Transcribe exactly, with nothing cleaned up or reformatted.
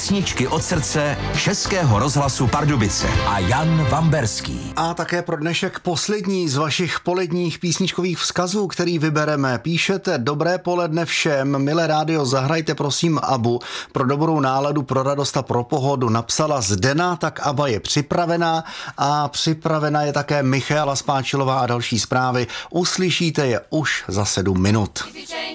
Písničky od srdce Českého rozhlasu Pardubice a Jan Vamberský. A také pro dnešek poslední z vašich poledních písničkových vzkazů, který vybereme. Píšete: dobré poledne všem, milé rádio, zahrajte prosím Abu pro dobrou náladu, pro radost a pro pohodu. Napsala Zdena, tak Aba je připravená a připravena je také Michaela Spáčilová a další zprávy. Uslyšíte je už za sedm minut.